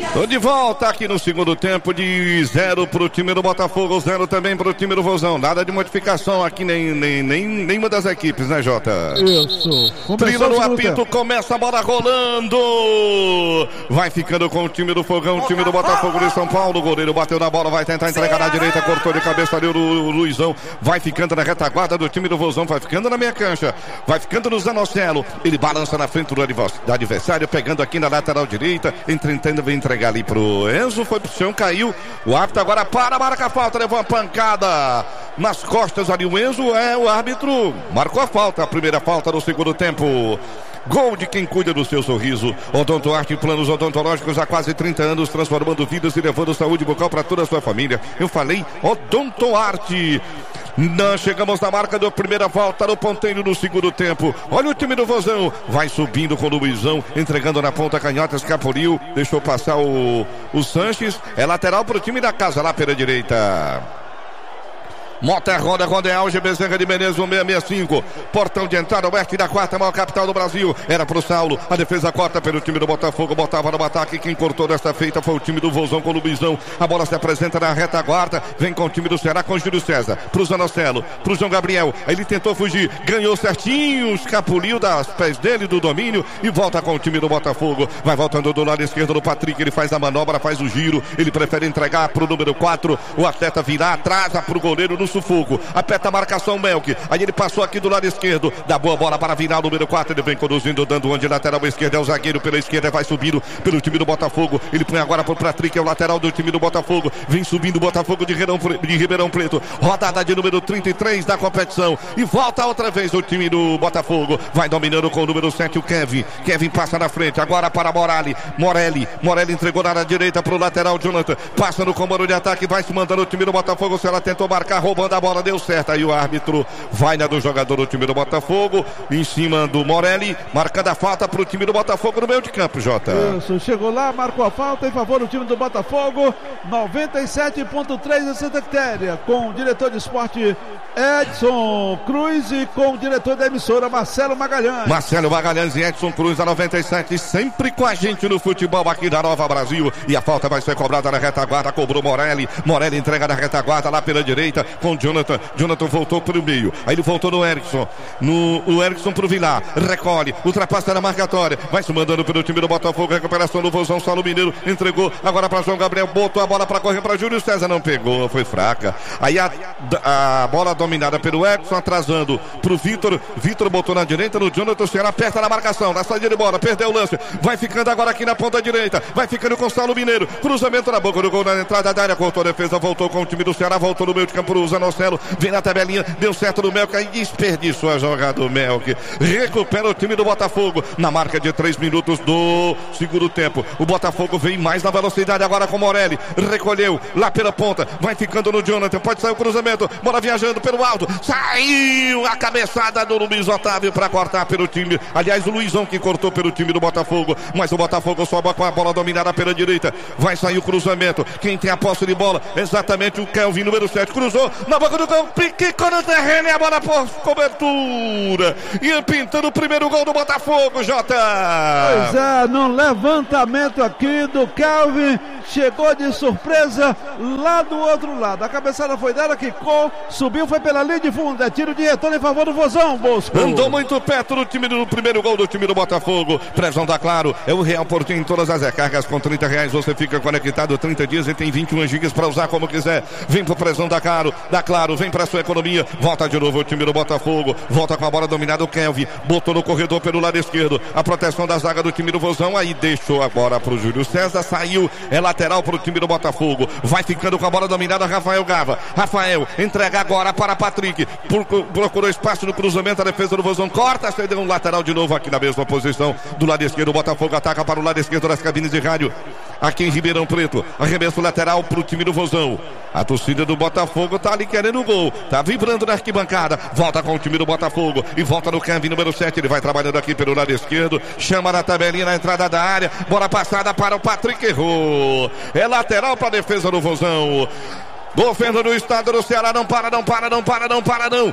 Tô de volta aqui no segundo tempo, de 0 pro time do Botafogo, 0 também pro time do Vozão. Nada de modificação aqui, nenhuma das equipes, né, Jota? Isso. Trila no apito, começa a bola rolando. Vai ficando com o time do Fogão, o time do Botafogo de São Paulo. O goleiro bateu na bola, vai tentar entregar na direita, cortou de cabeça ali o Luizão. Vai ficando na retaguarda do time do Vozão, vai ficando na minha cancha, vai ficando no Zanocelo. Ele balança na frente do adversário, pegando aqui na lateral direita, tentando entregar ali pro Enzo, foi pro chão, caiu. O árbitro agora marca a falta, levou uma pancada nas costas ali. O Enzo, o árbitro marcou a falta, a primeira falta do segundo tempo. Gol de quem cuida do seu sorriso. Odontoarte, planos odontológicos há quase 30 anos, transformando vidas e levando saúde bucal para toda a sua família. Eu falei Odontoarte. Nós chegamos na marca da primeira volta no ponteiro do segundo tempo. Olha o time do Vozão, vai subindo com o Luizão, entregando na ponta canhota, escapuliu, deixou passar o Sanches. É lateral para o time da casa lá pela direita. Mota roda Alge Bezerra de Menezes, 665. Portão de entrada, oeste da quarta maior capital do Brasil. Era pro Saulo, a defesa corta pelo time do Botafogo, botava no ataque. Quem cortou desta feita foi o time do Vozão com o Luizão. A bola se apresenta na retaguarda, vem com o time do Ceará com o Júlio César, pro Zanocelo, pro João Gabriel. Ele tentou fugir, ganhou certinho, escapuliu das pés dele, do domínio, e volta com o time do Botafogo. Vai voltando do lado esquerdo do Patrick, ele faz a manobra, faz o giro, ele prefere entregar pro número 4, o atleta virar, atrasa pro goleiro no sufoco, aperta a marcação Melk, aí ele passou aqui do lado esquerdo, dá boa bola para virar, número 4, ele vem conduzindo, dando onde lateral esquerda, é o zagueiro pela esquerda, vai subindo pelo time do Botafogo, ele põe agora pro Patrick, é o lateral do time do Botafogo, vem subindo o Botafogo de Ribeirão Preto, rodada de número 33 da competição, e volta outra vez o time do Botafogo, vai dominando com o número 7, o Kevin passa na frente, agora para Morelli entregou na área direita pro lateral Jonathan, passa no comando de ataque, vai se mandando o time do Botafogo, se ela tentou marcar, roubando a bola, deu certo, aí o árbitro vai na do jogador do time do Botafogo, em cima do Morelli, marcando a falta pro time do Botafogo no meio de campo, Jota. Isso, chegou lá, marcou a falta em favor do time do Botafogo, 97.3 em Santa Quitéria, com o diretor de esporte Edson Cruz e com o diretor da emissora Marcelo Magalhães e Edson Cruz da 97, sempre com a gente no futebol aqui da Nova Brasil, e a falta vai ser cobrada na retaguarda, cobrou Morelli entrega na retaguarda lá pela direita com Jonathan voltou pro meio, aí ele voltou no Erickson, o Erickson pro Vilar, recolhe, ultrapassa na marcatória, vai se mandando pelo time do Botafogo, recuperação do Vozão, Saulo Mineiro, entregou agora para João Gabriel, botou a bola para correr para Júlio César, não pegou, foi fraca, aí a bola dominada pelo Erickson, atrasando pro Vitor botou na direita, no Jonathan, o Ceará aperta na marcação, na saída de bola, perdeu o lance, vai ficando agora aqui na ponta direita, vai ficando com o Saulo Mineiro, cruzamento na boca do gol, na entrada da área, cortou a defesa, voltou com o time do Ceará, voltou no meio de campo, o Zanocelo, vem na tabelinha, deu certo no Melk, aí desperdiçou a jogada do Melk, recupera o time do Botafogo, na marca de 3 minutos do segundo tempo, o Botafogo vem mais na velocidade agora com o Morelli, recolheu lá pela ponta, vai ficando no Jonathan, pode sair o cruzamento, bola viajando pelo alto, saiu a cabeçada do Luiz Otávio para cortar pelo time, aliás o Luizão que cortou pelo time do Botafogo, mas o Botafogo sobe com a bola dominada pela direita, vai sair o cruzamento, quem tem a posse de bola, exatamente o Kelvin, número 7, cruzou na boca do gol, picou no terreno e a bola por cobertura, e pintando o primeiro gol do Botafogo, Jota. Pois é, no levantamento aqui do Kelvin, chegou de surpresa lá do outro lado, a cabeçada foi dela, quicou, subiu, foi pela linha de fundo, é tiro de retorno em favor do Vozão, Bosco. Andou muito perto do time do primeiro gol do time do Botafogo, Prezão da Claro, é o Real Portinho em todas as recargas, com R$30 você fica conectado 30 dias e tem 21 gigas para usar como quiser, vem pro Prezão da Claro, vem pra sua economia, volta de novo o time do Botafogo, volta com a bola dominada o Kelvin, botou no corredor pelo lado esquerdo, a proteção da zaga do time do Vozão, aí deixou a bola pro Júlio César, saiu, é lateral pro time do Botafogo, vai ficando com a bola dominada Rafael Gava, entrega agora para Patrick, procurou espaço no cruzamento, a defesa do Vozão corta, cedeu um lateral de novo aqui na mesma posição, do lado esquerdo o Botafogo ataca para o lado esquerdo das cabines de rádio, aqui em Ribeirão Preto, arremesso lateral pro time do Vozão, a torcida do Botafogo tá ali querendo o gol, tá vibrando na arquibancada, volta com o time do Botafogo e volta no Kevin, número 7, ele vai trabalhando aqui pelo lado esquerdo, chama na tabelinha na entrada da área, bola passada para o Patrick, errou, é lateral para a defesa do Vozão. Governo do estado do Ceará, não para,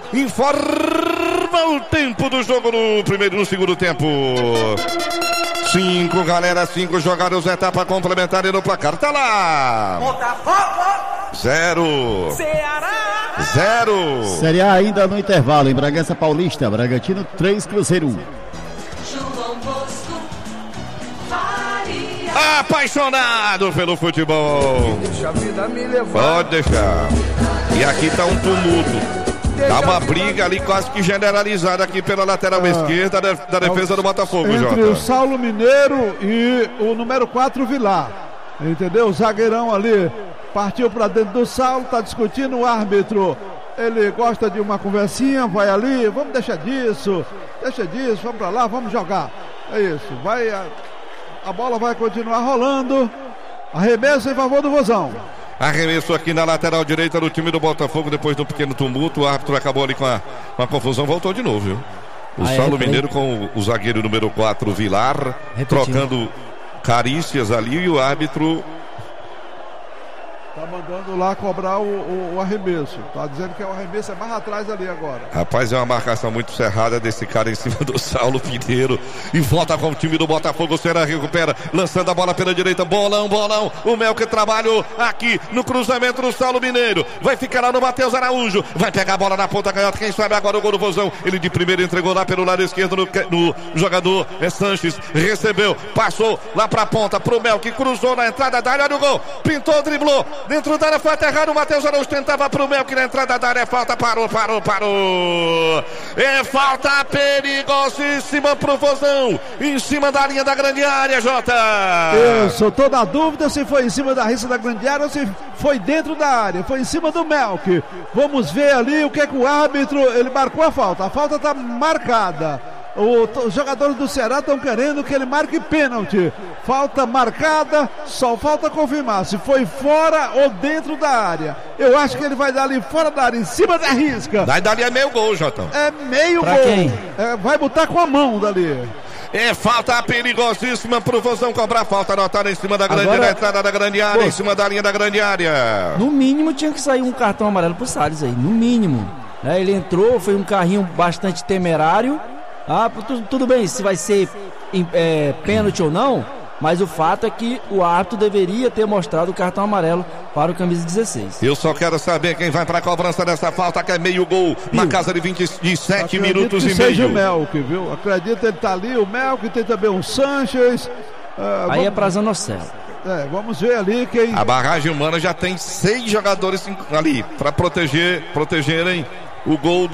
informa o tempo do jogo no segundo tempo. 5, galera, 5 jogaram os etapa complementar e no placar tá lá. Botafogo 0. Ceará 0. Série A ainda no intervalo, em Bragança Paulista, Bragantino 3, Cruzeiro 1. João Bosco Faria. Apaixonado pelo futebol. Deixa a vida me levar. Pode deixar. E aqui tá um tumulto. Tá uma briga ali quase que generalizada aqui pela lateral esquerda da defesa do Botafogo, entre Jota. o Saulo Mineiro e o número 4 Vilar, entendeu? O zagueirão ali partiu pra dentro do Saulo, tá discutindo, o árbitro, ele gosta de uma conversinha, vai ali, vamos deixar disso, vamos pra lá, vamos jogar. É isso, vai, a bola vai continuar rolando, arremesso em favor do Vozão. Arremesso aqui na lateral direita do time do Botafogo depois do pequeno tumulto. O árbitro acabou ali com a confusão. Voltou de novo, viu? O Saulo Mineiro com o zagueiro número 4, Vilar, trocando carícias ali e o árbitro Tá mandando lá cobrar o arremesso. Tá dizendo que o arremesso é mais atrás ali agora. Rapaz, é uma marcação muito cerrada desse cara em cima do Saulo Mineiro. E volta com o time do Botafogo. O Ceará recupera, lançando a bola pela direita. Bolão. O Mel que trabalhou aqui no cruzamento do Saulo Mineiro. Vai ficar lá no Matheus Araújo. Vai pegar a bola na ponta canhota. Quem sabe agora o gol do Vozão. Ele de primeiro entregou lá pelo lado esquerdo no jogador Sanches. Recebeu, passou lá pra ponta pro Mel que cruzou na entrada da área. Olha o gol. Pintou, driblou. Dentro da área foi aterrado, o Matheus Araújo tentava pro Mel que na entrada da área é falta, parou. É falta perigosíssima pro Vozão, em cima da linha da grande área, Jota. Isso, tô na dúvida se foi em cima da risca da grande área ou se foi dentro da área, foi em cima do Melk. Vamos ver ali o que é que o árbitro, ele marcou a falta tá marcada. Os jogadores do Ceará estão querendo que ele marque pênalti. Falta marcada, só falta confirmar se foi fora ou dentro da área. Eu acho que ele vai dar ali fora da área, em cima da risca. Daí dali é meio gol, Jotão. É meio pra gol. Quem? Vai botar com a mão dali. É falta perigosíssima pro Vozão cobrar falta anotada em cima da grande área, entrada da grande área, em cima da linha da grande área. No mínimo tinha que sair um cartão amarelo pro Salles aí, no mínimo. Ele entrou, foi um carrinho bastante temerário. Tudo bem, se vai ser pênalti ou não, mas o fato é que o árbitro deveria ter mostrado o cartão amarelo para o camisa 16. Eu só quero saber quem vai para a cobrança dessa falta, que é meio gol, na casa de 27 minutos e meio. Seja o Melk, viu? Acredito que ele tá ali, o Melk, tem também o Sanches. Aí é para Zanocelo. Vamos ver ali quem... A barragem humana já tem 6 jogadores ali para protegerem o gol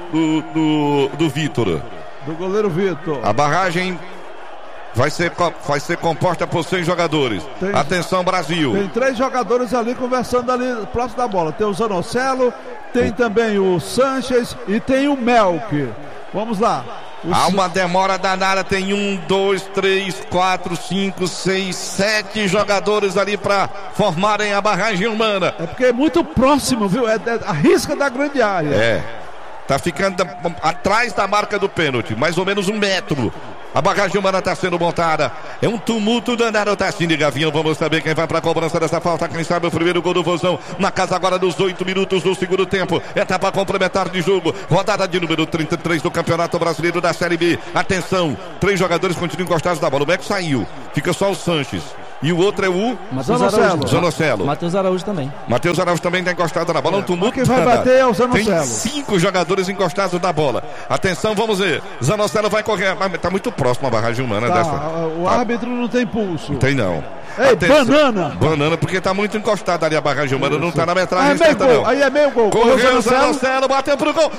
do Vitor. Do goleiro Vitor. A barragem vai ser composta por 6 jogadores. Atenção, Brasil. Tem 3 jogadores ali conversando ali próximo da bola. Tem o Zanocelo, tem também o Sanches e tem o Melk. Vamos lá. Há uma demora danada, tem 1, 2, 3, 4, 5, 6, 7 jogadores ali para formarem a barragem humana. É porque é muito próximo, viu? É a risca da grande área. Tá ficando atrás da marca do pênalti, mais ou menos 1 metro. A barragem humana está sendo montada. É um tumulto danado, Tassini Gavinho. Vamos saber quem vai para a cobrança dessa falta. Quem sabe o primeiro gol do Vozão. Na casa agora dos 8 minutos do segundo tempo. Etapa complementar de jogo. Rodada de número 33 do Campeonato Brasileiro da Série B. Atenção, 3 jogadores continuam encostados da bola. O Beco saiu. Fica só o Sanches. E o outro é o Zanocelo. Matheus Araújo também. Matheus Araújo também está encostado na bola. Um tumulto. Quem vai bater é o Zanocelo. Tem 5 jogadores encostados na bola. Atenção, vamos ver. Zanocelo vai correr. Está muito próximo a barragem humana dessa. O árbitro não tem pulso. Não tem, não. Ei, Banana, porque está muito encostado ali a barragem humana. Não está na metragem. Aí é meio gol. Correu o Zanocelo, bateu pro gol.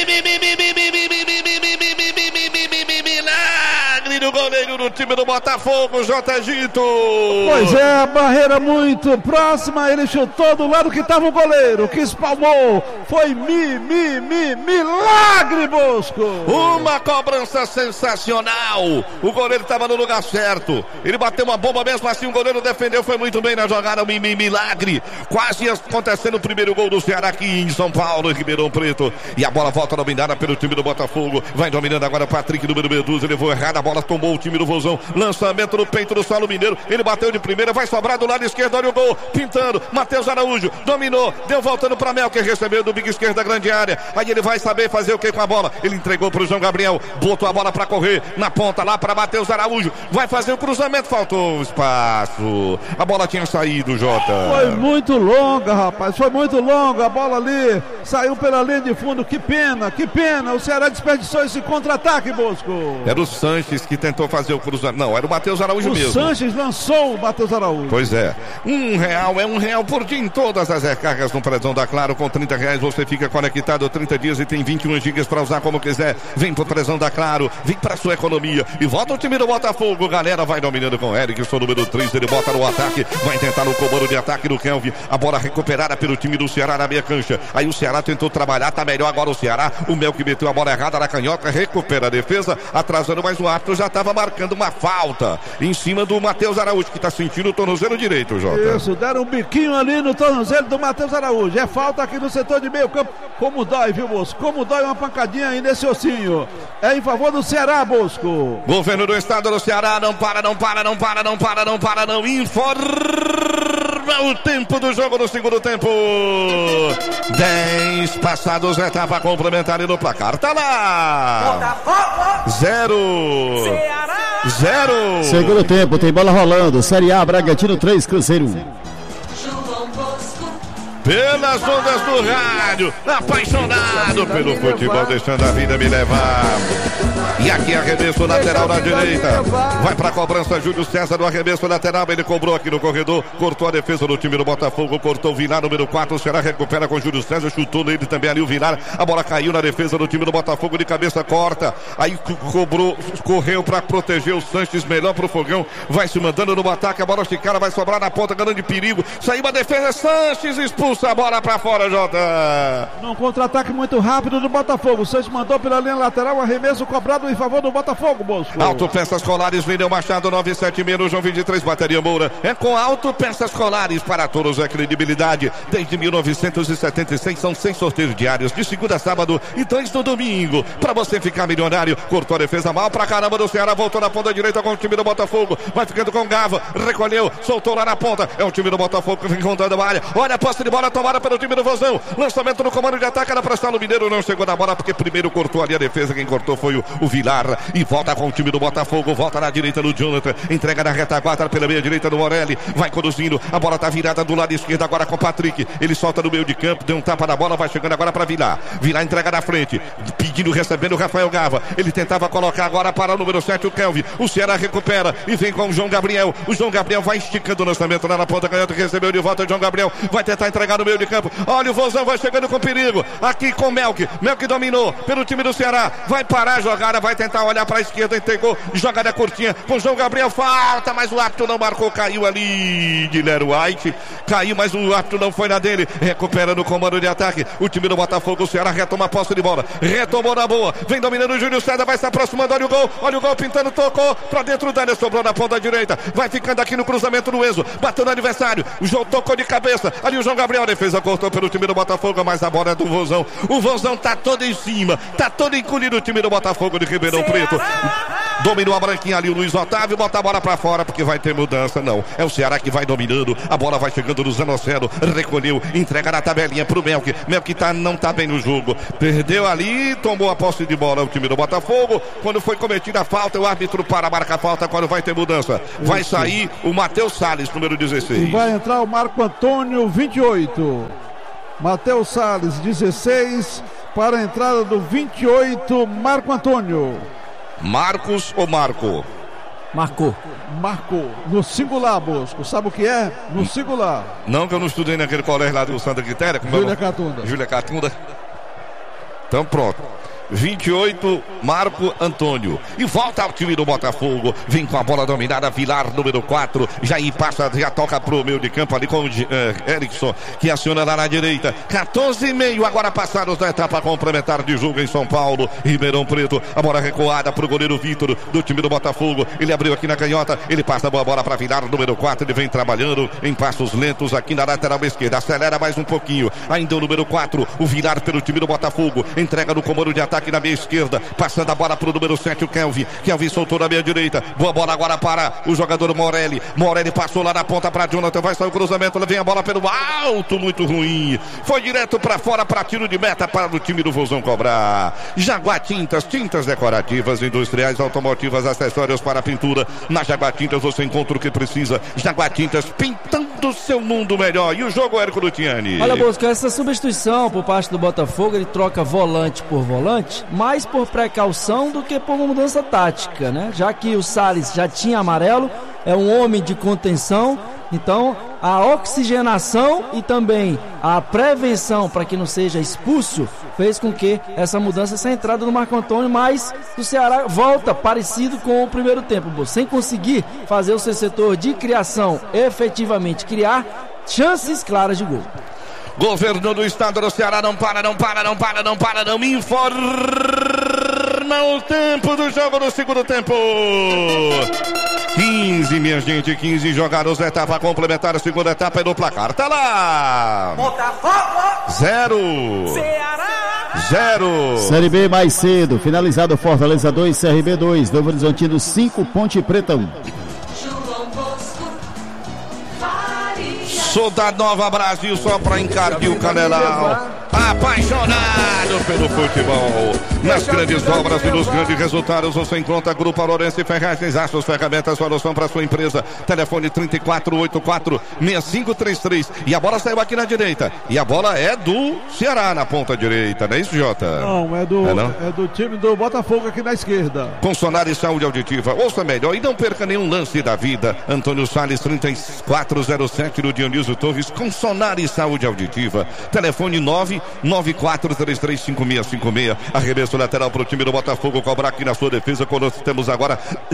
Milagre do goleiro do time do Botafogo, J. Gito. Pois é, a barreira muito próxima, ele chutou do lado que estava o goleiro, que espalmou, foi milagre, Bosco. Uma cobrança sensacional, o goleiro estava no lugar certo, ele bateu uma bomba mesmo assim, o goleiro defendeu, foi muito bem na jogada, milagre, quase acontecendo o primeiro gol do Ceará aqui em São Paulo, em Ribeirão Preto, e a bola volta dominada pelo time do Botafogo, vai dominando agora o Patrick, número 12, levou errado, a bola tomou o time do Vozão. Lançamento no peito do Saulo Mineiro. Ele bateu de primeira, vai sobrar do lado esquerdo. Olha o gol, pintando. Matheus Araújo dominou, deu voltando para Melker, recebeu do Big esquerda, grande área. Aí ele vai saber fazer o que com a bola. Ele entregou para o João Gabriel, botou a bola para correr na ponta lá para Matheus Araújo. Vai fazer o cruzamento, faltou espaço. A bola tinha saído, Jota. Foi muito longa, rapaz. Foi muito longa. A bola ali saiu pela linha de fundo. Que pena, que pena. O Ceará desperdiçou esse contra-ataque, Bosco. Era o Sanches que tentou fazer o cruzamento. Não, era o Matheus Araújo mesmo. O Sanches lançou o Matheus Araújo. Pois é. R$1 é R$1 por dia em todas as recargas no Prezão da Claro. Com R$30 você fica conectado 30 dias e tem 21 gigas para usar como quiser. Vem pro Prezão da Claro. Vem pra sua economia. E volta o time do Botafogo. Galera vai dominando com o Eric. Sou número 3. Ele bota no ataque. Vai tentar no comando de ataque do Kelvin. A bola recuperada pelo time do Ceará na meia cancha. Aí o Ceará tentou trabalhar. Tá melhor agora o Ceará. O Mel que meteu a bola errada na canhota. Recupera a defesa. Atrasando, mas o árbitro já estava marcando uma falta em cima do Matheus Araújo, que tá sentindo o tornozelo direito, Jota. Isso, deram um biquinho ali no tornozelo do Matheus Araújo. É falta aqui no setor de meio campo. Como dói, viu, Bosco? Como dói uma pancadinha aí nesse ossinho. É em favor do Ceará, Bosco. Governo do estado do Ceará, não para, não para, não para, não para, não para, não. Informa o tempo do jogo no segundo tempo. 10 passados, etapa complementar e no placar. Tá lá. 0. 0. Segundo tempo, tem bola rolando. Série A, Bragantino 3, Cruzeiro 1. João Bosco, Pelas ondas do rádio, apaixonado pelo futebol, deixando a vida me levar. E aqui arremesso lateral na direita. Vai pra cobrança Júlio César no arremesso lateral. Ele cobrou aqui no corredor, cortou a defesa do time do Botafogo, cortou o Vilar, número 4. O Ceará recupera com Júlio César, chutou nele também ali o Vilar. A bola caiu na defesa do time do Botafogo, de cabeça corta. Aí cobrou, correu pra proteger o Sanches, melhor pro Fogão. Vai se mandando no ataque, a bola esticada, vai sobrar na ponta, grande perigo. Saiu a defesa, Sanches expulsa a bola pra fora, Jota. Num contra-ataque muito rápido do Botafogo. O Sanches mandou pela linha lateral, arremesso cobrado em favor do Botafogo, Bosco. Autopeças Colares, vendeu Machado 976 no João 23, bateria Moura. É com Autopeças Colares, para todos é credibilidade. Desde 1976 são 6 sorteios diários, de segunda a sábado e 2 no domingo. Pra você ficar milionário, cortou a defesa mal pra caramba do Ceará, voltou na ponta direita com o time do Botafogo. Vai ficando com Gava, recolheu, soltou lá na ponta. É o time do Botafogo que vem rondando a área. Olha a posse de bola tomada pelo time do Vozão. Lançamento no comando de ataque, era pra estar no Mineiro, não chegou na bola porque primeiro cortou ali a defesa. Quem cortou foi o Vilar. E volta com o time do Botafogo, volta na direita do Jonathan, entrega na retaguarda pela meia direita do Morelli, vai conduzindo, a bola tá virada do lado esquerdo agora com o Patrick, ele solta no meio de campo, deu um tapa na bola, vai chegando agora para Vilar, Vilar entrega na frente, pedindo, recebendo o Rafael Gava, ele tentava colocar agora para o número 7, o Kelvin, o Ceará recupera e vem com o João Gabriel vai esticando o lançamento lá na ponta canhota, recebeu de volta o João Gabriel, vai tentar entregar no meio de campo, olha o Vozão, vai chegando com perigo, aqui com Melk dominou pelo time do Ceará, vai parar a jogada, vai tentar olhar para a esquerda, entregou, jogada curtinha com o João Gabriel, falta, mas o árbitro não marcou, caiu ali, Guilherme White, caiu, mas o árbitro não foi na dele, recupera no comando de ataque, o time do Botafogo, o Ceará retoma a posse de bola, retomou na boa, vem dominando o Júlio César, vai se aproximando, olha o gol pintando, tocou, pra dentro da área, sobrou na ponta direita, vai ficando aqui no cruzamento do Enzo, bateu no adversário, o João tocou de cabeça, ali o João Gabriel, a defesa cortou pelo time do Botafogo, mas a bola é do Vozão, o Vozão tá todo em cima, tá todo encolhido o time do Botafogo de Ribeirão Preto. Dominou a branquinha ali o Luiz Otávio, bota a bola pra fora porque vai ter mudança, não. É o Ceará que vai dominando, a bola vai chegando no Zanocelo, recolheu, entrega na tabelinha pro Melk não tá bem no jogo, perdeu ali, tomou a posse de bola o time do Botafogo, quando foi cometida a falta, o árbitro para marcar a falta, quando vai ter mudança, vai sair o Matheus Salles, número 16. E vai entrar o Marco Antônio, 28. Matheus Salles, 16, para a entrada do 28, Marco Antônio. Marcos ou Marco? Marcou. No singular, Bosco. Sabe o que é? No singular. Não, que eu não estudei naquele colégio lá do Santa Quitéria. Júlia Catunda. Então pronto. 28, Marco Antônio. E volta ao time do Botafogo. Vem com a bola dominada, Vilar, número 4. Jair passa, já toca pro meio de campo ali com o Erickson, que aciona lá na direita. 14,5 agora passados da etapa complementar de jogo em São Paulo. Ribeirão Preto, a bola recuada pro goleiro Vitor, do time do Botafogo. Ele abriu aqui na canhota, ele passa a boa bola pra Vilar, número 4. Ele vem trabalhando em passos lentos aqui na lateral esquerda. Acelera mais um pouquinho. Ainda o número 4, o Vilar pelo time do Botafogo. Entrega no comando de ataque aqui na minha esquerda, passando a bola pro número 7, o Kelvin. Kelvin soltou na minha direita. Boa bola agora para o jogador Morelli. Morelli passou lá na ponta para Jonathan. Vai sair o cruzamento. Vem a bola pelo alto, muito ruim. Foi direto para fora para tiro de meta para o time do Vozão cobrar. Jaguar Tintas, tintas decorativas, industriais, automotivas, acessórios para pintura. Na Jaguar Tintas você encontra o que precisa. Jaguar Tintas, pintando o seu mundo melhor. E o jogo, Érico Luciani? Olha, Bosco, essa substituição por parte do Botafogo, ele troca volante por volante, mais por precaução do que por uma mudança tática, né? Já que o Salles já tinha amarelo, é um homem de contenção, então a oxigenação e também a prevenção para que não seja expulso fez com que essa mudança, essa entrada do Marco Antônio, mas o Ceará volta parecido com o primeiro tempo, sem conseguir fazer o seu setor de criação efetivamente criar chances claras de gol. Governo do estado do Ceará não para, me informa o tempo do jogo no segundo tempo. 15, minha gente, 15 jogados, etapa complementar, a segunda etapa é no placar, tá lá. Botafogo 0 Ceará 0. Série B mais cedo, finalizado Fortaleza 2, CRB 2, Novo Horizontino 5, Ponte Preta 1. João Bosco Faria. Sou da Nova Brasil só pra encardir o Canelão. Apaixonado pelo futebol. Nas grandes obras e nos grandes resultados você encontra Grupo Lourenço e Ferragens, aços, ferramentas, solução para sua empresa. Telefone 3484-6533. E a bola saiu aqui na direita. E a bola é do Ceará na ponta direita, não é isso, Jota? Não, é do time do Botafogo aqui na esquerda. Concessionária Saúde Auditiva, ouça melhor e não perca nenhum lance da vida. Antônio Salles 3407 no Dionísio Torres, Concessionária Saúde Auditiva. Telefone 994335656. Arremesso lateral para o time do Botafogo cobrar aqui na sua defesa. Conosco temos agora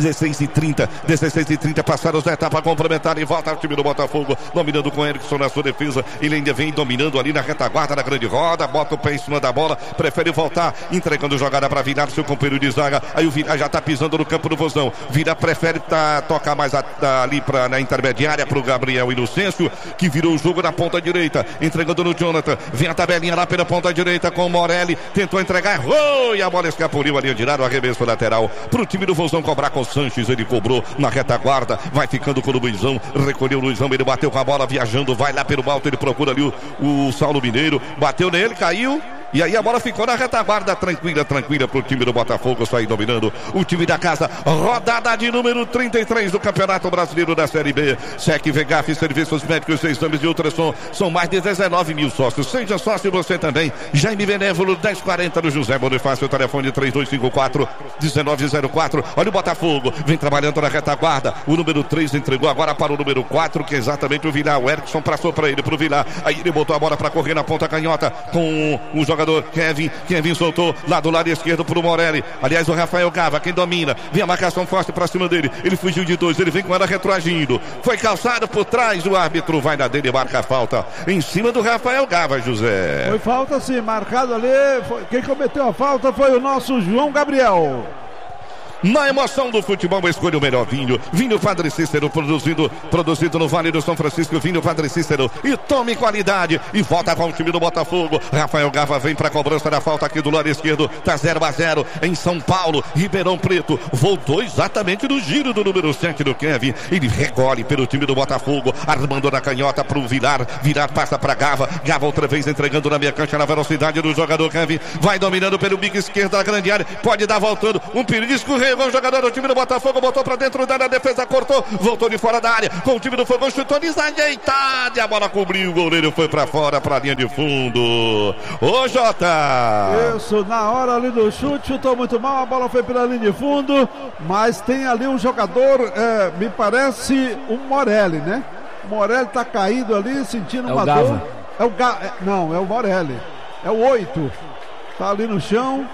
16h30 passaram da etapa complementar e volta o time do Botafogo dominando com Erickson na sua defesa. Ele ainda vem dominando ali na retaguarda da grande roda, bota o pé em cima da bola, prefere voltar, entregando jogada para Vilar, seu companheiro de zaga. Aí o Vilar já tá pisando no campo do Vozão. Vilar prefere tocar mais ali na intermediária para o Gabriel Inocêncio, que virou o jogo na ponta direita, entregando no Jonathan. Vem a tabelinha lá pela ponta direita com o Morelli, tentou entregar, errou e a bola escapuliu ali, tirar o arremesso lateral para o time do Vozão cobrar com o Sanches. Ele cobrou na retaguarda, vai ficando com o Luizão, recolheu o Luizão, ele bateu com a bola viajando, vai lá pelo alto, ele procura ali o Saulo Mineiro, bateu nele, caiu. E aí a bola ficou na retaguarda, tranquila pro time do Botafogo sair dominando o time da casa. Rodada de número 33 do Campeonato Brasileiro da Série B. SEC, VGAF, serviços médicos e exames de ultrassom. São mais de 19 mil sócios. Seja sócio você também. Jaime Benévolo, 1040 do José Bonifácio, telefone 3254-1904. Olha o Botafogo, vem trabalhando na retaguarda. O número 3 entregou agora para o número 4, que é exatamente o Vilar. O Erickson passou para ele, pro Vilar. Aí ele botou a bola para correr na ponta canhota com o jogador Kevin soltou lá do lado esquerdo pro Morelli. Aliás, o Rafael Gava, quem domina, vem a marcação forte pra cima dele, ele fugiu de dois, ele vem com ela retroagindo, foi calçado por trás, o árbitro vai na dele e marca a falta em cima do Rafael Gava, José. Foi falta sim, marcado ali, quem cometeu a falta foi o nosso João Gabriel. Na emoção do futebol, escolha o melhor vinho. Vinho Padre Cícero, produzido no Vale do São Francisco. Vinho Padre Cícero. E tome qualidade. E volta com o time do Botafogo. Rafael Gava vem para a cobrança da falta aqui do lado esquerdo. Tá 0-0 em São Paulo. Ribeirão Preto. Voltou exatamente no giro do número 7 do Kevin. Ele recolhe pelo time do Botafogo. Armando na canhota para o Vilar. Vilar passa para Gava. Gava outra vez entregando na meia cancha na velocidade do jogador Kevin. Vai dominando pelo bico esquerdo da grande área. Pode dar voltando. Um perigo, escorreu. O jogador do time do Botafogo botou pra dentro da área, a defesa cortou, voltou de fora da área, com o time do Fogão, chutou desajeitado e a bola cobriu, o goleiro foi pra fora, pra linha de fundo. Ô Jota! Isso, na hora ali do chute, chutou muito mal, a bola foi pela linha de fundo, mas tem ali um jogador, me parece um Morelli, né? O Morelli tá caído ali, sentindo uma dor. Não, é o Morelli, é o 8, tá ali no chão.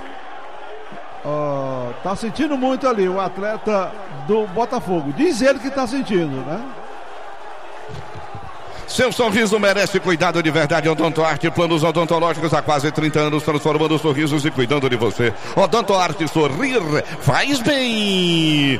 Tá sentindo muito ali o atleta do Botafogo. Diz ele que tá sentindo, né? Seu sorriso merece cuidado de verdade. Odontoarte, planos odontológicos há quase 30 anos, transformando sorrisos e cuidando de você. Odontoarte, sorrir faz bem.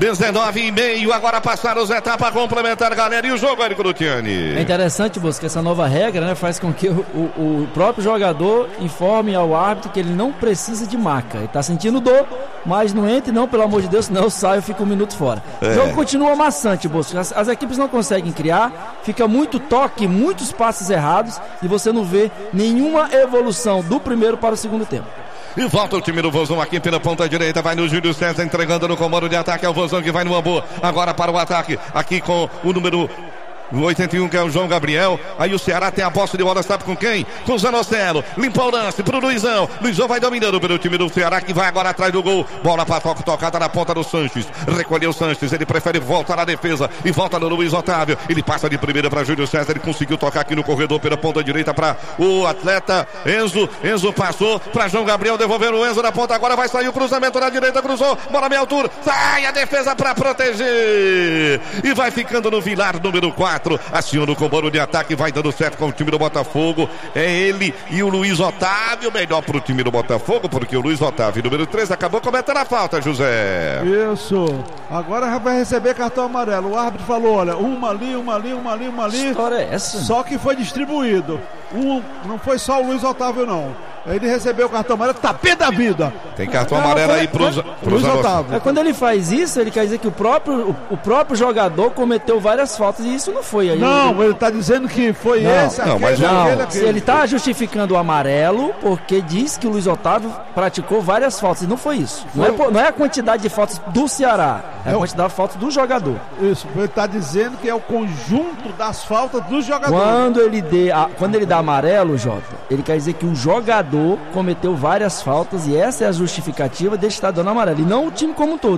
19,5, agora passaram as etapas complementar, galera. E o jogo, Érico Lutiani? É interessante, Bosco, essa nova regra, né, faz com que o próprio jogador informe ao árbitro que ele não precisa de maca. Ele tá sentindo dor, mas não entre não, pelo amor de Deus, senão eu saio e fico um minuto fora. O jogo continua maçante, Bosco. As equipes não conseguem criar, fica muito toque, muitos passes errados e você não vê nenhuma evolução do primeiro para o segundo tempo. E volta o time do Vozão aqui pela ponta direita. Vai no Júlio César entregando no comando de ataque. É o Vozão que vai no Ambu. Agora para o ataque. Aqui com o número 81, que é o João Gabriel. Aí o Ceará tem a posse de bola, sabe com quem? Com o Zanocelo. Limpa o lance pro Luizão. Luizão vai dominando pelo time do Ceará, que vai agora atrás do gol. Bola para tocada na ponta do Sanches. Recolheu o Sanches. Ele prefere voltar na defesa e volta no Luiz Otávio. Ele passa de primeira para Júlio César. Ele conseguiu tocar aqui no corredor pela ponta direita para o atleta Enzo. Enzo passou para João Gabriel, devolvendo o Enzo na ponta. Agora vai sair o cruzamento na direita. Cruzou. Bola meia altura. Sai a defesa para proteger. E vai ficando no Vilar, número 4. Aciona o comando de ataque, vai dando certo com o time do Botafogo. É ele e o Luiz Otávio, melhor pro time do Botafogo, porque o Luiz Otávio, número 3, acabou cometendo a falta, José. Isso. Agora vai receber cartão amarelo. O árbitro falou, olha, uma ali. Que história é essa? Só que foi distribuído. Não foi só o Luiz Otávio, não. Ele recebeu o cartão amarelo, tá pé da vida. Tem cartão amarelo aí pro Luiz Otávio. Quando ele faz isso, ele quer dizer que o próprio jogador cometeu várias faltas e isso não foi. Aí ele tá dizendo que foi esse, aquele. Ele tá justificando o amarelo porque diz que o Luiz Otávio praticou várias faltas e não foi isso. Não é a quantidade de faltas do Ceará, é a quantidade de faltas do jogador. Isso, ele tá dizendo que é o conjunto das faltas do jogador. Quando ele dá amarelo, Jota, ele quer dizer que o jogador cometeu várias faltas e essa é a justificativa de estar dando amarelo e não o time como um todo.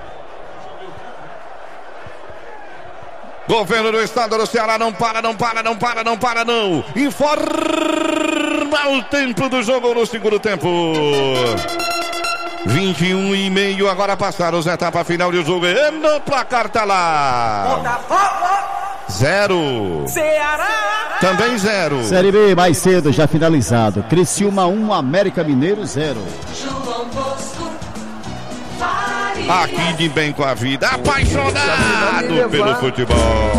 Governo do estado do Ceará não para. Informa o tempo do jogo no segundo tempo. 21,5, agora passaram as etapas final do jogo. E no placar tá lá. Botafogo 0. Ceará Também 0. Série B mais cedo, já finalizado. Criciúma 1, América Mineiro 0. João Bosco Faria. Aqui de bem com a vida, apaixonado pelo futebol.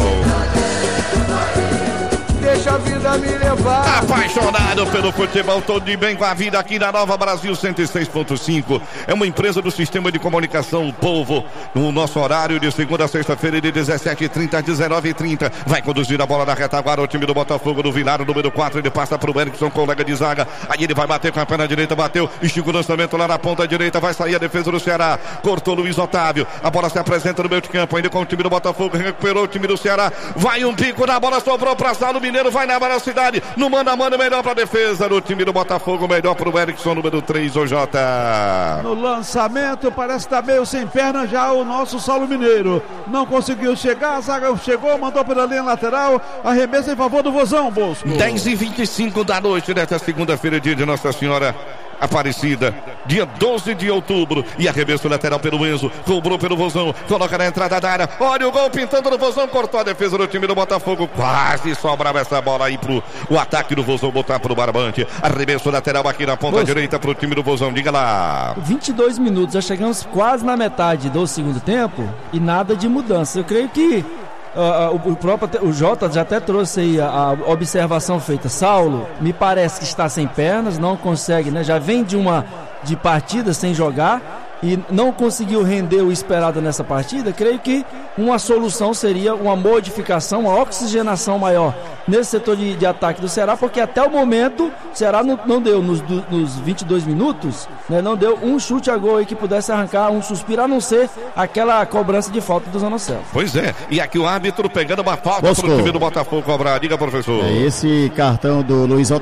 Deixa a vida me levar. Apaixonado pelo futebol, todo de bem com a vida aqui na Nova Brasil 106.5. É uma empresa do sistema de comunicação, o Povo. No nosso horário de segunda a sexta-feira, de 17h30 a 19h30. Vai conduzir a bola na retaguarda o time do Botafogo do Vilar, número 4. Ele passa para o Erickson, colega de zaga. Aí ele vai bater com a perna direita, bateu. Estica o lançamento lá na ponta direita. Vai sair a defesa do Ceará. Cortou Luiz Otávio. A bola se apresenta no meio de campo. Ainda com o time do Botafogo. Recuperou o time do Ceará. Vai um pico na bola, sobrou para Saulo Mineiro. Vai na velocidade, no mano a mano, melhor para a defesa do time do Botafogo, melhor para o Erickson, número 3, o Jota. No lançamento, parece que tá meio sem perna já o nosso Saulo Mineiro. Não conseguiu chegar, a zaga chegou, mandou pela linha lateral, arremesso em favor do Vozão, Bosco. 10h25 da noite desta segunda-feira, dia de Nossa Senhora Aparecida, dia 12 de outubro, e arremesso lateral pelo Enzo, cobrou pelo Vozão, coloca na entrada da área, olha o gol pintando no Vozão, cortou a defesa do time do Botafogo, quase sobrava essa bola aí pro o ataque do Vozão, botar pro Barbante, arremesso lateral aqui na ponta direita pro time do Vozão, diga lá. 22 minutos, já chegamos quase na metade do segundo tempo e nada de mudança. Eu creio que o Jota já até trouxe aí a observação feita. Saulo, me parece que está sem pernas, não consegue, né? Já vem de partida sem jogar e não conseguiu render o esperado nessa partida. Creio que uma solução seria uma modificação, uma oxigenação maior nesse setor de ataque do Ceará, porque até o momento o Ceará não deu nos 22 minutos, né, não deu um chute a gol aí que pudesse arrancar um suspiro, a não ser aquela cobrança de falta do Zanocelo. Pois é, e aqui o árbitro pegando uma falta pro time do Botafogo cobrar. Diga, professor. Esse cartão do Luiz Otávio